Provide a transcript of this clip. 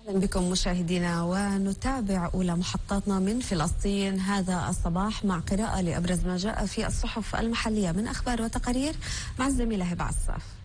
أهلا بكم مشاهدينا، ونتابع أولى محطاتنا من فلسطين هذا الصباح مع قراءة لأبرز ما جاء في الصحف المحلية من أخبار وتقارير مع الزميلة هبة عصاف.